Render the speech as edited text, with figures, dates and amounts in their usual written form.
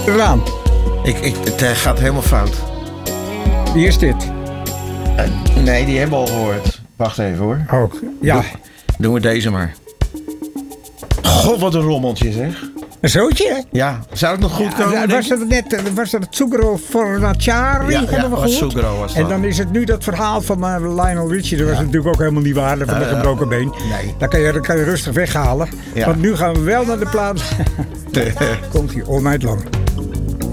eraan. Het gaat helemaal fout. Wie is dit? Nee, die hebben we al gehoord. Wacht even hoor. Oh, ja. Doen we deze maar. God, wat een rommeltje zeg. Een zootje, hè? Ja, zou het nog goed komen? Was dat het Sugro Fornaciari? Ja, was Sugro was dat. En dan is het nu dat verhaal van Lionel Richie. Dat was natuurlijk ook helemaal niet waar. Van een gebroken been. Nee. Dat kan je rustig weghalen. Ja. Want nu gaan we wel naar de plaats. Komt hier all night long.